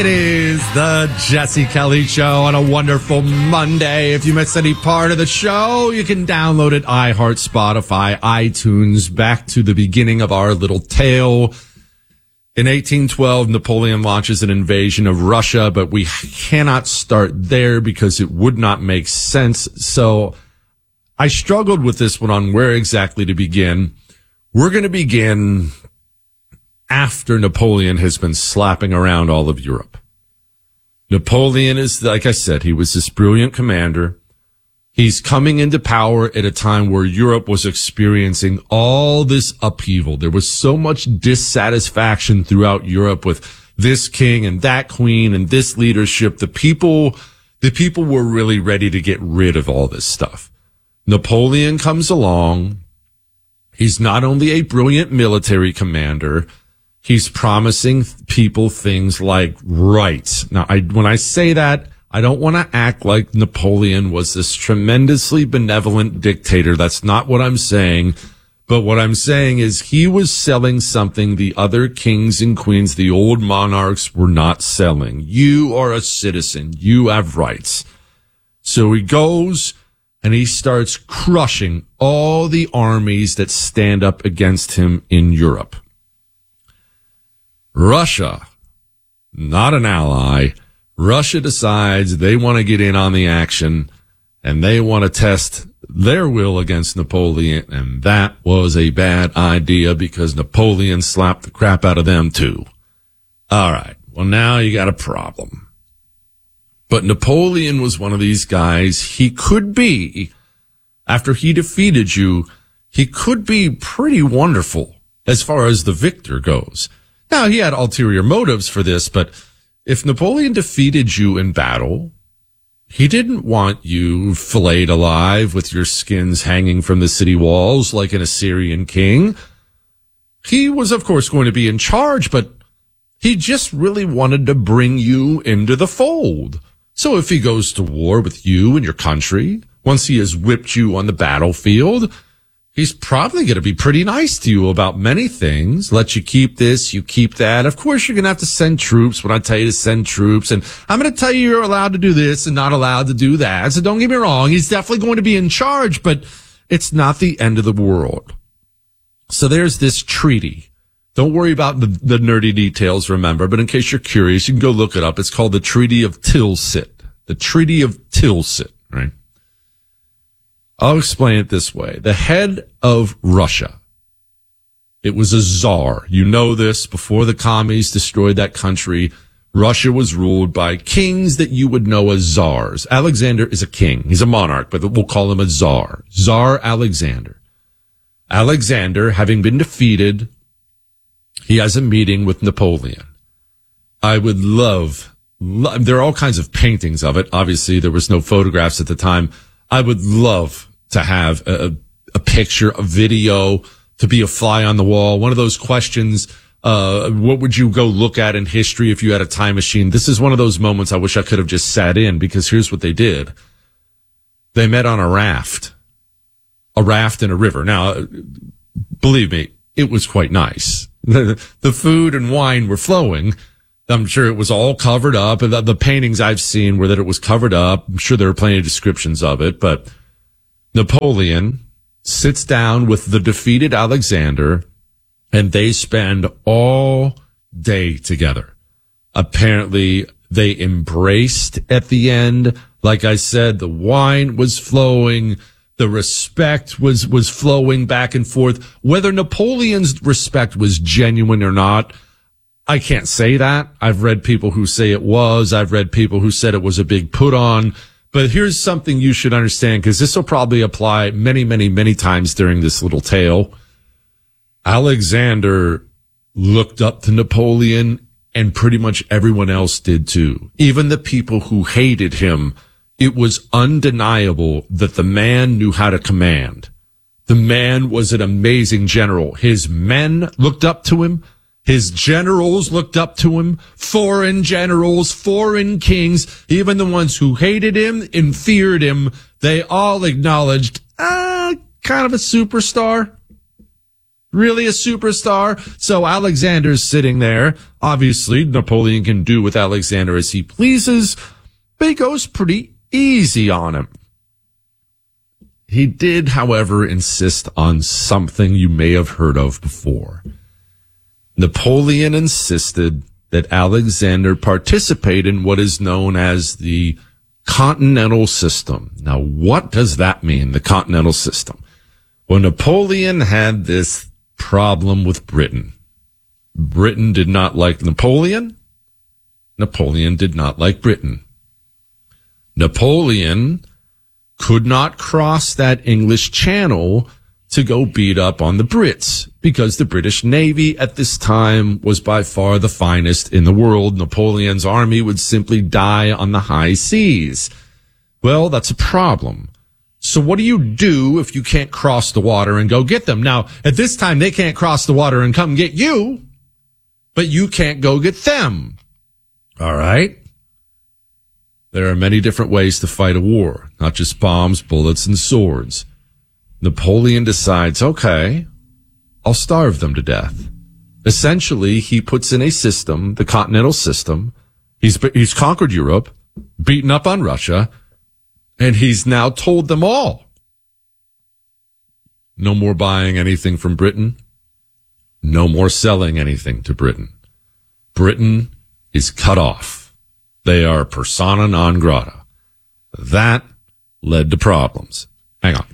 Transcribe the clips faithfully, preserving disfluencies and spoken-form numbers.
It is the Jesse Kelly Show on a wonderful Monday. If you missed any part of the show, you can download it, iHeart, Spotify, iTunes. Back to the beginning of our little tale. In eighteen twelve, Napoleon launches an invasion of Russia, but we cannot start there because it would not make sense. So I struggled with this one on where exactly to begin. We're going to begin after Napoleon has been slapping around all of Europe. Napoleon is, like I said, he was this brilliant commander. He's coming into power at a time where Europe was experiencing all this upheaval. There was so much dissatisfaction throughout Europe with this king and that queen and this leadership. The people, the people were really ready to get rid of all this stuff. Napoleon comes along. He's not only a brilliant military commander, he's promising people things like rights. Now, I, when I say that, I don't want to act like Napoleon was this tremendously benevolent dictator. That's not what I'm saying. But what I'm saying is he was selling something the other kings and queens, the old monarchs, were not selling. You are a citizen. You have rights. So he goes and he starts crushing all the armies that stand up against him in Europe. Russia, not an ally. Russia decides they want to get in on the action and they want to test their will against Napoleon. And that was a bad idea because Napoleon slapped the crap out of them too. All right. Well, now you got a problem. But Napoleon was one of these guys. He could be, after he defeated you, he could be pretty wonderful as far as the victor goes. Now, he had ulterior motives for this, but if Napoleon defeated you in battle, he didn't want you filleted alive with your skins hanging from the city walls like an Assyrian king. He was, of course, going to be in charge, but he just really wanted to bring you into the fold. So if he goes to war with you and your country, once he has whipped you on the battlefield, he's probably going to be pretty nice to you about many things. Let you keep this, you keep that. Of course, you're going to have to send troops when I tell you to send troops. And I'm going to tell you you're allowed to do this and not allowed to do that. So don't get me wrong. He's definitely going to be in charge, but it's not the end of the world. So there's this treaty. Don't worry about the, the nerdy details, remember. But in case you're curious, you can go look it up. It's called the Treaty of Tilsit. The Treaty of Tilsit, right? I'll explain it this way. The head of Russia, it was a czar. You know this. Before the commies destroyed that country, Russia was ruled by kings that you would know as czars. Alexander is a king. He's a monarch, but we'll call him a czar. Tsar Alexander. Alexander, having been defeated, he has a meeting with Napoleon. I would love, love, there are all kinds of paintings of it. Obviously, there was no photographs at the time. I would love to have a, a picture, a video, to be a fly on the wall. One of those questions, uh, what would you go look at in history if you had a time machine? This is one of those moments I wish I could have just sat in, because here's what they did. They met on a raft, a raft in a river. Now, believe me, it was quite nice. The, the food and wine were flowing. I'm sure it was all covered up. The, the paintings I've seen were that it was covered up. I'm sure there are plenty of descriptions of it, but Napoleon sits down with the defeated Alexander and they spend all day together. Apparently they embraced at the end. Like I said, the wine was flowing. The respect was, was flowing back and forth. Whether Napoleon's respect was genuine or not, I can't say that. I've read people who say it was. I've read people who said it was a big put on. But here's something you should understand, because this will probably apply many, many, many times during this little tale. Alexander looked up to Napoleon, and pretty much everyone else did too. Even the people who hated him, it was undeniable that the man knew how to command. The man was an amazing general. His men looked up to him. His generals looked up to him, foreign generals, foreign kings, even the ones who hated him and feared him, they all acknowledged, ah, kind of a superstar. Really a superstar? So Alexander's sitting there. Obviously, Napoleon can do with Alexander as he pleases, but he goes pretty easy on him. He did, however, insist on something you may have heard of before. Napoleon insisted that Alexander participate in what is known as the continental system. Now, what does that mean, the continental system? Well, Napoleon had this problem with Britain. Britain did not like Napoleon. Napoleon did not like Britain. Napoleon could not cross that English Channel to go beat up on the Brits because the British Navy at this time was by far the finest in the world. Napoleon's army would simply die on the high seas. Well, that's a problem. So what do you do if you can't cross the water and go get them? Now, at this time, they can't cross the water and come get you, but you can't go get them. All right? There are many different ways to fight a war, not just bombs, bullets, and swords. Napoleon decides, okay, I'll starve them to death. Essentially, he puts in a system, the continental system. He's, he's conquered Europe, beaten up on Russia, and he's now told them all. No more buying anything from Britain. No more selling anything to Britain. Britain is cut off. They are persona non grata. That led to problems. Hang on.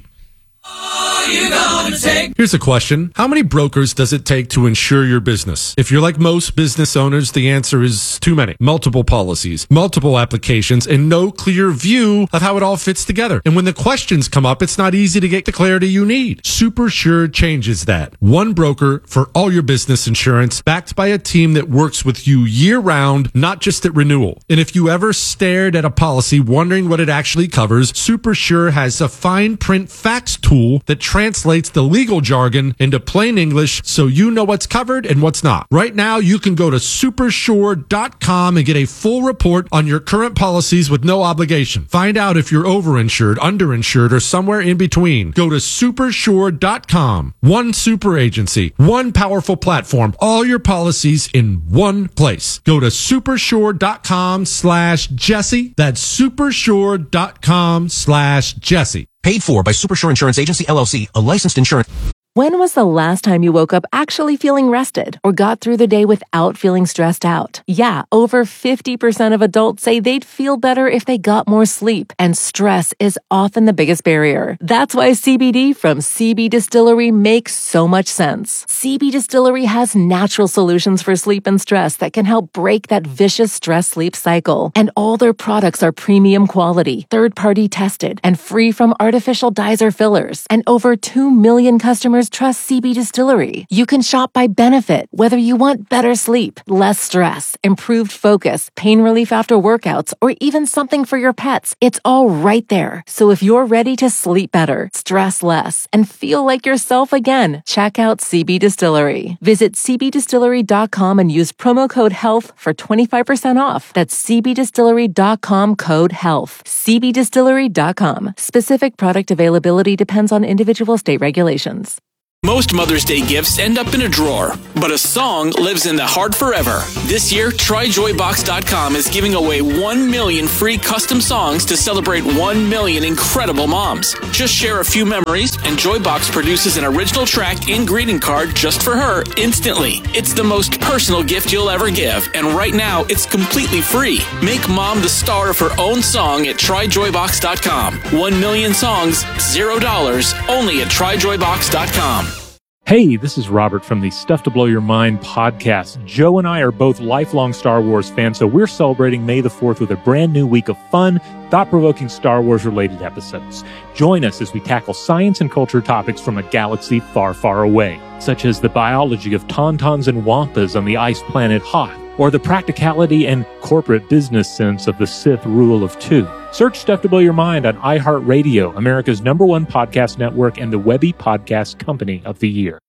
You gonna take? Here's a question. How many brokers does it take to insure your business? If you're like most business owners, the answer is too many. Multiple policies, multiple applications, and no clear view of how it all fits together. And when the questions come up, it's not easy to get the clarity you need. SuperSure changes that. One broker for all your business insurance, backed by a team that works with you year-round, not just at renewal. And if you ever stared at a policy wondering what it actually covers, SuperSure has a fine print facts tool that translates the legal jargon into plain English so you know what's covered and what's not. Right now, you can go to super sure dot com and get a full report on your current policies with no obligation. Find out if you're overinsured, underinsured, or somewhere in between. Go to super sure dot com. One super agency, one powerful platform, all your policies in one place. Go to super sure dot com slash Jesse. That's super sure dot com slash Jesse. Paid for by SuperSure Insurance Agency, L L C, a licensed insurance. When was the last time you woke up actually feeling rested or got through the day without feeling stressed out? Yeah, over fifty percent of adults say they'd feel better if they got more sleep, and stress is often the biggest barrier. That's why C B D from C B Distillery makes so much sense. C B Distillery has natural solutions for sleep and stress that can help break that vicious stress-sleep cycle. And all their products are premium quality, third-party tested, and free from artificial dyes or fillers. And over two million customers trust C B Distillery. You can shop by benefit, whether you want better sleep, less stress, improved focus, pain relief after workouts, or even something for your pets. It's all right there. So if you're ready to sleep better, stress less, and feel like yourself again, check out C B Distillery. Visit c b distillery dot com and use promo code HEALTH for twenty-five percent off. That's c b distillery dot com code HEALTH. c b distillery dot com. Specific product availability depends on individual state regulations. Most Mother's Day gifts end up in a drawer, but a song lives in the heart forever. This year, try joy box dot com is giving away one million free custom songs to celebrate one million incredible moms. Just share a few memories, and Joybox produces an original track and greeting card just for her instantly. It's the most personal gift you'll ever give, and right now, it's completely free. Make mom the star of her own song at try joy box dot com. One million songs, zero dollars, only at try joy box dot com. Hey, this is Robert from the Stuff to Blow Your Mind podcast. Joe and I are both lifelong Star Wars fans, so we're celebrating May the fourth with a brand new week of fun, thought-provoking Star Wars-related episodes. Join us as we tackle science and culture topics from a galaxy far, far away, such as the biology of tauntauns and wampas on the ice planet Hoth, or the practicality and corporate business sense of the Sith rule of two. Search Stuff to Blow Your Mind on iHeartRadio, America's number one podcast network and the Webby Podcast Company of the Year.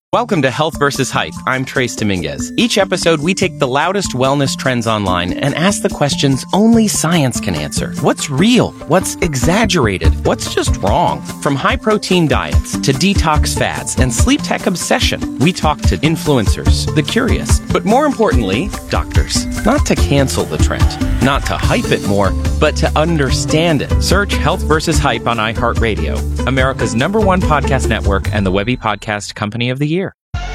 Welcome to Health versus. Hype. I'm Trace Dominguez. Each episode, we take the loudest wellness trends online and ask the questions only science can answer. What's real? What's exaggerated? What's just wrong? From high-protein diets to detox fads and sleep tech obsession, we talk to influencers, the curious, but more importantly, doctors. Not to cancel the trend, not to hype it more, but to understand it. Search Health versus. Hype on iHeartRadio, America's number one podcast network and the Webby Podcast Company of the Year.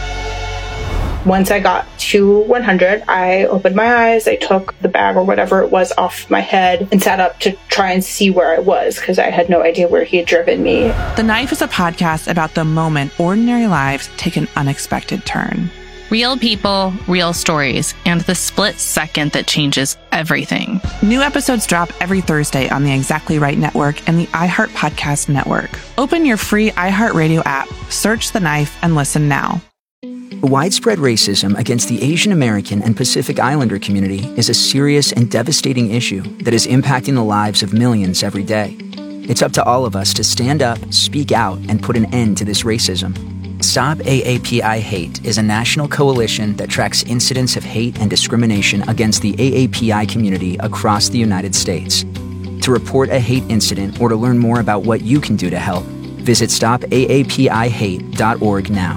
Once I got to one hundred, I opened my eyes, I took the bag or whatever it was off my head and sat up to try and see where I was because I had no idea where he had driven me. The Knife is a podcast about the moment ordinary lives take an unexpected turn. Real people, real stories, and the split second that changes everything. New episodes drop every Thursday on the Exactly Right Network and the iHeart Podcast Network. Open your free iHeartRadio app, search The Knife, and listen now. Widespread racism against the Asian American and Pacific Islander community is a serious and devastating issue that is impacting the lives of millions every day. It's up to all of us to stand up, speak out, and put an end to this racism. Stop A A P I Hate is a national coalition that tracks incidents of hate and discrimination against the A A P I community across the United States. To report a hate incident or to learn more about what you can do to help, visit stop A A P I hate dot org now.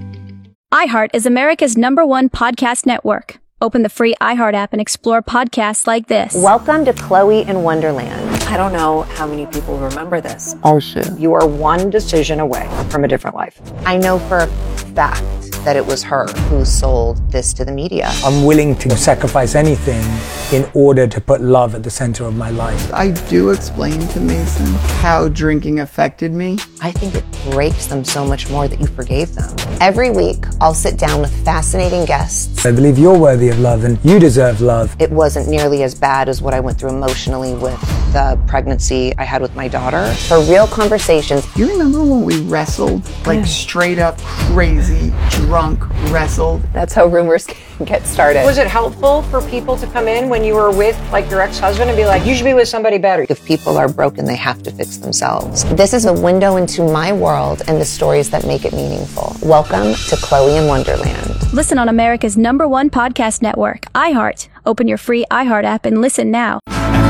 iHeart is America's number one podcast network. Open the free iHeart app and explore podcasts like this. Welcome to Chloe in Wonderland. I don't know how many people remember this. Oh, shit. You are one decision away from a different life. I know for a fact that it was her who sold this to the media. I'm willing to sacrifice anything in order to put love at the center of my life. I do explain to Mason how drinking affected me. I think it breaks them so much more that you forgave them. Every week, I'll sit down with fascinating guests. I believe you're worthy of love and you deserve love. It wasn't nearly as bad as what I went through emotionally with the pregnancy I had with my daughter. For real conversations. You remember when we wrestled? Like straight up crazy, drunk wrestled? That's how rumors get started. Was it helpful for people to come in when you were with like your ex-husband and be like, you should be with somebody better? If people are broken, they have to fix themselves. This is a window into my world and the stories that make it meaningful. Welcome to Chloe in Wonderland. Listen on America's number one podcast network, iHeart. Open your free iHeart app and listen now.